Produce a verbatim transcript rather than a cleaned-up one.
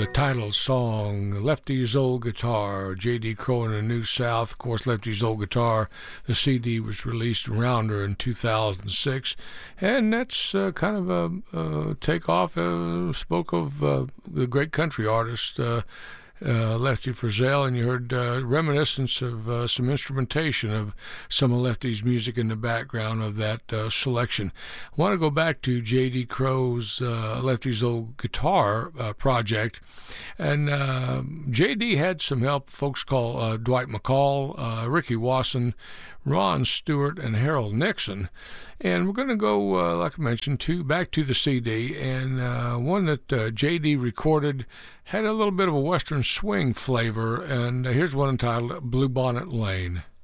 title song, Lefty's Old Guitar, J D. Crowe and the New South. Of course, Lefty's Old Guitar, the C D was released around her in two thousand six, and that's uh, kind of a, a takeoff. Uh, spoke of uh, the great country artist, uh, Uh, Lefty Frizzell, and you heard uh, reminiscence of uh, some instrumentation of some of Lefty's music in the background of that uh, selection. I want to go back to J D. Crowe's uh, Lefty's Old Guitar uh, project, and uh, J D had some help. Folks call uh, Dwight McCall, uh, Ricky Wasson, Ron Stewart, and Harold Nixon. And we're going to go, uh, like I mentioned, to back to the C D, and uh, one that uh, J D recorded had a little bit of a Western swing flavor, and uh, here's one entitled Bluebonnet Lane.